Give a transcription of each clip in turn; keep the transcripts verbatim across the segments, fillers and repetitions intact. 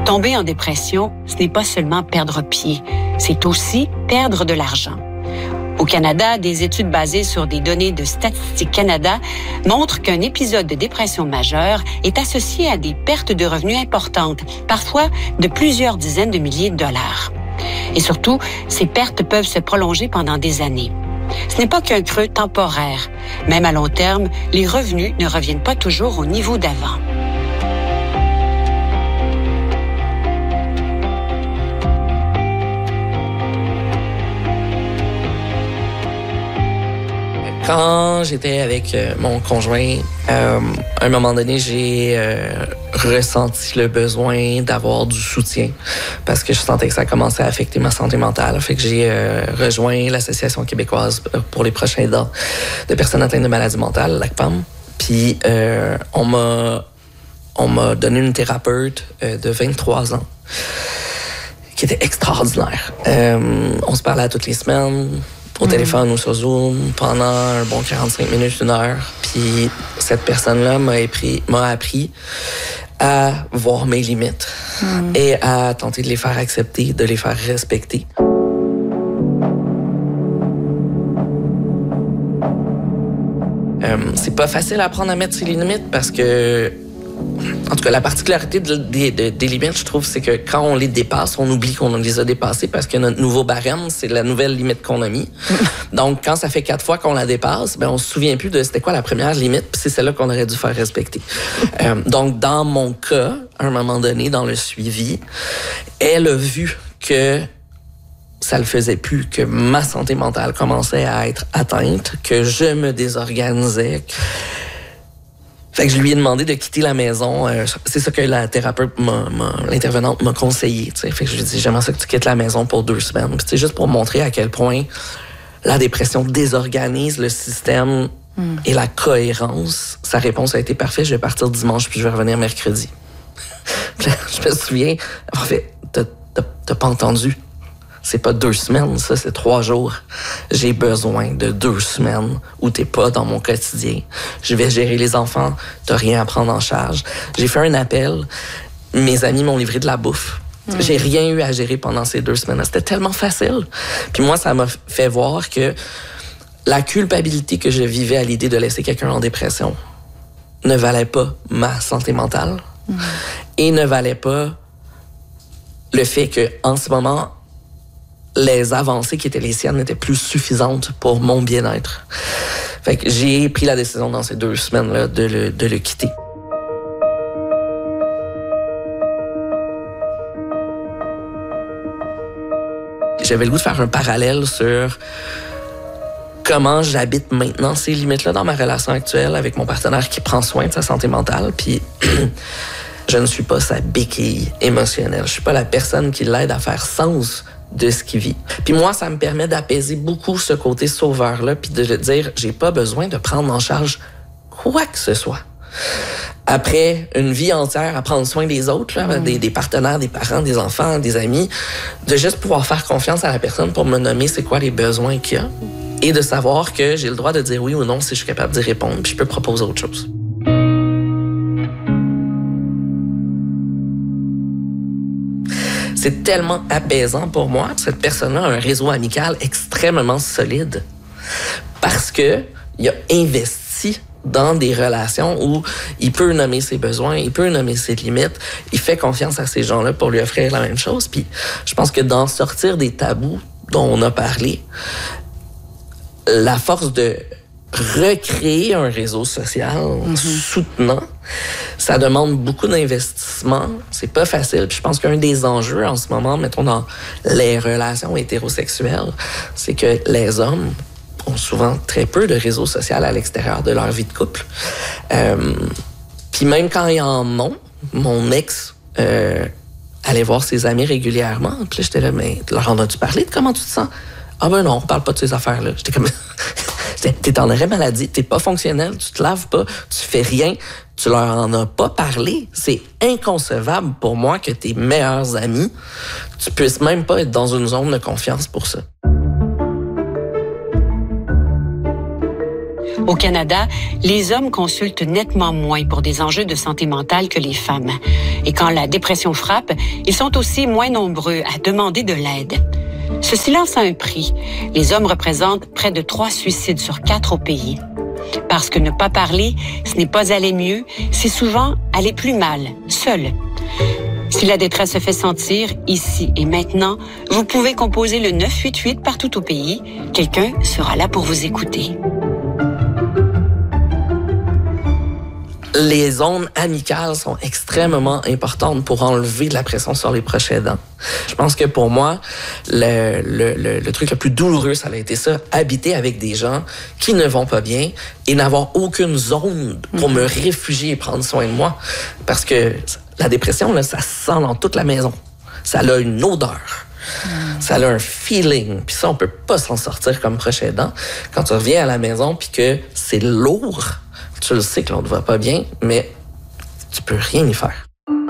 Tomber en dépression, ce n'est pas seulement perdre pied, c'est aussi perdre de l'argent. Au Canada, des études basées sur des données de Statistique Canada montrent qu'un épisode de dépression majeure est associé à des pertes de revenus importantes, parfois de plusieurs dizaines de milliers de dollars. Et surtout, ces pertes peuvent se prolonger pendant des années. Ce n'est pas qu'un creux temporaire. Même à long terme, les revenus ne reviennent pas toujours au niveau d'avant. Quand j'étais avec euh, mon conjoint, euh, à un moment donné, j'ai euh, ressenti le besoin d'avoir du soutien parce que je sentais que ça commençait à affecter ma santé mentale. Fait que j'ai euh, rejoint l'Association québécoise pour les proches aidants de personnes atteintes de maladies mentales, l'A C P A M. Puis euh, on m'a on m'a donné une thérapeute euh, de vingt-trois ans qui était extraordinaire. Euh, on se parlait toutes les semaines, au mmh. téléphone ou sur Zoom, pendant un bon quarante-cinq minutes, une heure. Puis cette personne-là m'a appris, m'a appris à voir mes limites mmh. et à tenter de les faire accepter, de les faire respecter. Euh, c'est pas facile à apprendre à mettre ses limites parce que, en tout cas, la particularité de, de, de, des limites, je trouve, c'est que quand on les dépasse, on oublie qu'on les a dépassées parce que notre nouveau barème, c'est la nouvelle limite qu'on a mis. Donc, quand ça fait quatre fois qu'on la dépasse, ben on se souvient plus de c'était quoi la première limite, puis c'est celle-là qu'on aurait dû faire respecter. euh, donc, dans mon cas, à un moment donné, dans le suivi, elle a vu que ça le faisait plus, que ma santé mentale commençait à être atteinte, que je me désorganisais. Fait que je lui ai demandé de quitter la maison. Euh, c'est ça que la thérapeute, m'a, m'a, l'intervenante m'a conseillé. T'sais. Fait que je lui ai dit, j'aimerais ça que tu quittes la maison pour deux semaines. Puis, juste pour montrer à quel point la dépression désorganise le système mm. et la cohérence. Sa réponse a été parfaite. Je vais partir dimanche puis je vais revenir mercredi. Puis là, je me souviens, en fait, t'as, t'as, t'as pas entendu. C'est pas deux semaines, ça, c'est trois jours. J'ai besoin de deux semaines où t'es pas dans mon quotidien. Je vais gérer les enfants, t'as rien à prendre en charge. J'ai fait un appel, mes amis m'ont livré de la bouffe. Mmh. J'ai rien eu à gérer pendant ces deux semaines-là. C'était tellement facile. Puis moi, ça m'a fait voir que la culpabilité que je vivais à l'idée de laisser quelqu'un en dépression ne valait pas ma santé mentale mmh. et ne valait pas le fait que en ce moment, les avancées qui étaient les siennes n'étaient plus suffisantes pour mon bien-être. Fait que j'ai pris la décision dans ces deux semaines-là de le, de le quitter. J'avais le goût de faire un parallèle sur comment j'habite maintenant ces limites-là dans ma relation actuelle avec mon partenaire qui prend soin de sa santé mentale. Puis je ne suis pas sa béquille émotionnelle. Je suis pas la personne qui l'aide à faire sens de ce qu'il vit. Puis moi, ça me permet d'apaiser beaucoup ce côté sauveur-là, puis de dire, j'ai pas besoin de prendre en charge quoi que ce soit. Après une vie entière à prendre soin des autres, là, mmh. des, des partenaires, des parents, des enfants, des amis, de juste pouvoir faire confiance à la personne pour me nommer c'est quoi les besoins qu'il y a et de savoir que j'ai le droit de dire oui ou non si je suis capable d'y répondre, puis je peux proposer autre chose. C'est tellement apaisant pour moi. Cette personne-là a un réseau amical extrêmement solide parce que il a investi dans des relations où il peut nommer ses besoins, il peut nommer ses limites, il fait confiance à ces gens-là pour lui offrir la même chose. Puis je pense que d'en sortir des tabous dont on a parlé, la force de recréer un réseau social mm-hmm. soutenant, ça demande beaucoup d'investissement. C'est pas facile. Puis je pense qu'un des enjeux en ce moment, mettons dans les relations hétérosexuelles, c'est que les hommes ont souvent très peu de réseau social à l'extérieur de leur vie de couple. Euh, puis même quand ils en ont, mon ex euh, allait voir ses amis régulièrement. Puis là, j'étais là, mais leur en as-tu parlé de comment tu te sens? Ah ben non, on parle pas de ces affaires-là. J'étais comme... T'es en arrêt maladie, t'es pas fonctionnel, tu te laves pas, tu fais rien, tu leur en as pas parlé. C'est inconcevable pour moi que tes meilleurs amis, tu puisses même pas être dans une zone de confiance pour ça. Au Canada, les hommes consultent nettement moins pour des enjeux de santé mentale que les femmes. Et quand la dépression frappe, ils sont aussi moins nombreux à demander de l'aide. Ce silence a un prix. Les hommes représentent près de trois suicides sur quatre au pays. Parce que ne pas parler, ce n'est pas aller mieux, c'est souvent aller plus mal, seul. Si la détresse se fait sentir, ici et maintenant, vous pouvez composer le neuf huit huit partout au pays. Quelqu'un sera là pour vous écouter. Les zones amicales sont extrêmement importantes pour enlever de la pression sur les proches aidants. Je pense que pour moi, le, le, le, le truc le plus douloureux, ça a été ça, habiter avec des gens qui ne vont pas bien et n'avoir aucune zone pour mm-hmm. me réfugier et prendre soin de moi. Parce que la dépression, là, ça sent dans toute la maison. Ça a une odeur. Mm. Ça a un feeling. Puis ça, on peut pas s'en sortir comme proche aidant. Quand tu reviens à la maison puis que c'est lourd, tu le sais que l'on ne va pas bien, mais tu peux rien y faire.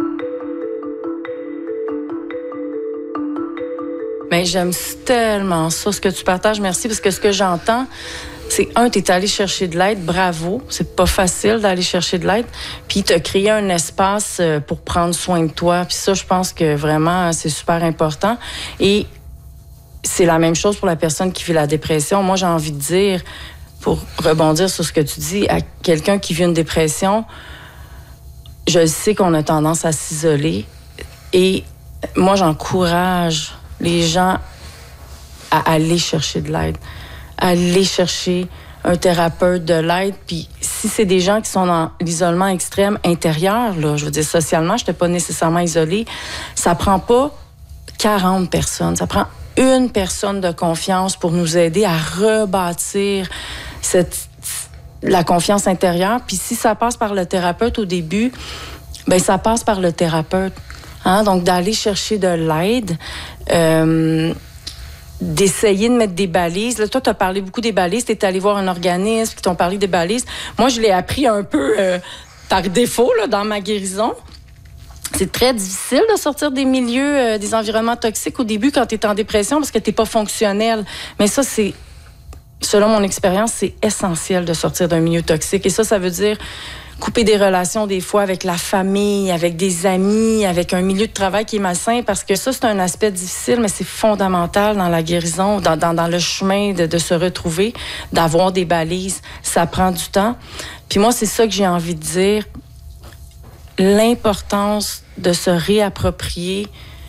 Mais j'aime tellement ça, ce que tu partages. Merci, parce que ce que j'entends, c'est, un, t'es allé chercher de l'aide, bravo. C'est pas facile d'aller chercher de l'aide. Puis t'as créé un espace pour prendre soin de toi. Puis ça, je pense que vraiment, c'est super important. Et c'est la même chose pour la personne qui vit la dépression. Moi, j'ai envie de dire, pour rebondir sur ce que tu dis, à quelqu'un qui vit une dépression, je sais qu'on a tendance à s'isoler. Et moi, j'encourage les gens à aller chercher de l'aide, à aller chercher un thérapeute de l'aide. Puis si c'est des gens qui sont dans l'isolement extrême intérieur, là, je veux dire, socialement, je n'étais pas nécessairement isolée, ça prend pas quarante personnes, ça prend une personne de confiance pour nous aider à rebâtir cette, la confiance intérieure. Puis si ça passe par le thérapeute au début, ben ça passe par le thérapeute. Hein? Donc, d'aller chercher de l'aide, euh, d'essayer de mettre des balises. Là, toi, tu as parlé beaucoup des balises. Tu es allé voir un organisme qui t'ont parlé des balises. Moi, je l'ai appris un peu euh, par défaut là, dans ma guérison. C'est très difficile de sortir des milieux, euh, des environnements toxiques au début quand tu es en dépression parce que tu n'es pas fonctionnel. Mais ça, c'est, selon mon expérience, c'est essentiel de sortir d'un milieu toxique. Et ça, ça veut dire couper des relations des fois avec la famille, avec des amis, avec un milieu de travail qui est malsain, parce que ça, c'est un aspect difficile, mais c'est fondamental dans la guérison, dans, dans, dans le chemin de, de se retrouver, d'avoir des balises. Ça prend du temps. Puis moi, c'est ça que j'ai envie de dire. L'importance de se réapproprier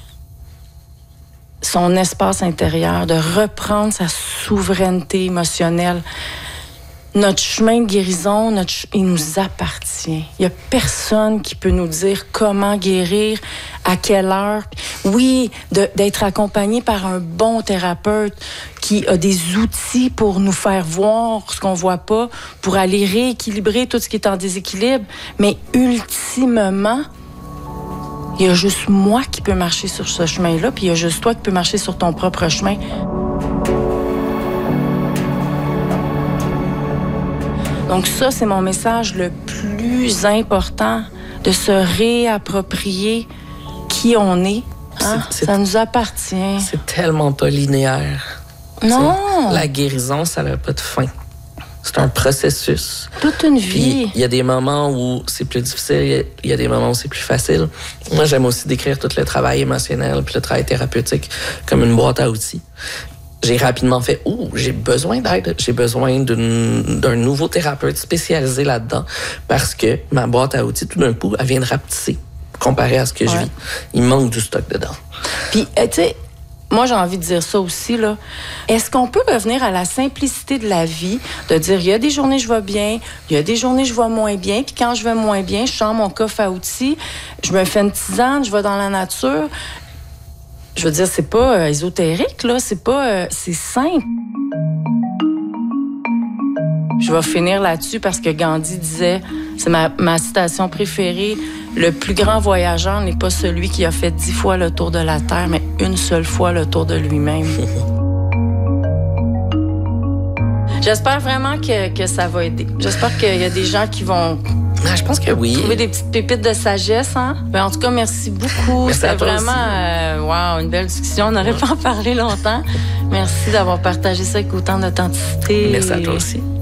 son espace intérieur, de reprendre sa souveraineté émotionnelle. Notre chemin de guérison, notre ch- il nous appartient. Il n'y a personne qui peut nous dire comment guérir, à quelle heure. Oui, de, d'être accompagné par un bon thérapeute qui a des outils pour nous faire voir ce qu'on ne voit pas, pour aller rééquilibrer tout ce qui est en déséquilibre. Mais ultimement, il y a juste moi qui peux marcher sur ce chemin-là, puis il y a juste toi qui peux marcher sur ton propre chemin. Donc ça, c'est mon message le plus important, de se réapproprier qui on est. Hein? C'est, c'est, ça nous appartient. C'est tellement pas linéaire. Non. C'est, la guérison, ça n'a pas de fin. C'est un processus. Toute une vie. Il y a des moments où c'est plus difficile, il y a des moments où c'est plus facile. Moi, j'aime aussi décrire tout le travail émotionnel puis le travail thérapeutique comme une boîte à outils. J'ai rapidement fait « Oh, j'ai besoin d'aide, j'ai besoin d'une, d'un nouveau thérapeute spécialisé là-dedans parce que ma boîte à outils, tout d'un coup, elle vient de rapetisser comparé à ce que ouais. je vis. Il manque du stock dedans. » Puis, tu sais, moi, j'ai envie de dire ça aussi, là. Est-ce qu'on peut revenir à la simplicité de la vie, de dire, il y a des journées, je vais bien, il y a des journées, je vais moins bien, puis quand je vais moins bien, je sors mon coffre à outils, je me fais une tisane, je vais dans la nature. Je veux dire, c'est pas euh, ésotérique, là. C'est pas... Euh, c'est simple. Je vais finir là-dessus parce que Gandhi disait, c'est ma, ma citation préférée, « Le plus grand voyageur n'est pas celui qui a fait dix fois le tour de la Terre, mais une seule fois le tour de lui-même. » J'espère vraiment que, que ça va aider. J'espère qu'il y a des gens qui vont... Ah, je pense que oui. Trouver des petites pépites de sagesse, hein? Ben, en tout cas, merci beaucoup. Merci C'était vraiment, euh, wow, une belle discussion. On n'aurait pas en parlé longtemps. Merci d'avoir partagé ça avec autant d'authenticité. Merci à toi aussi.